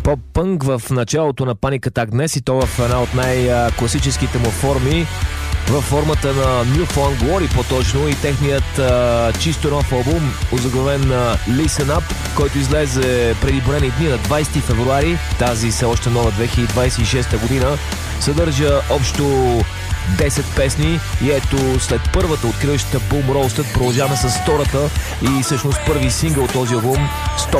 поп-пънк в началото на Panic Attack днес, и то в една от най-класическите му форми, във формата на New Found Glory по-точно, и техният чисто нов албум, озаглавен Listen Up, който излезе преди броени дни на 20 февруари, тази все още нова 2026 година, съдържа общо 10 песни и ето след първата откриващата Boom Roasted продължаваме с втората и всъщност първи сингъл от този албум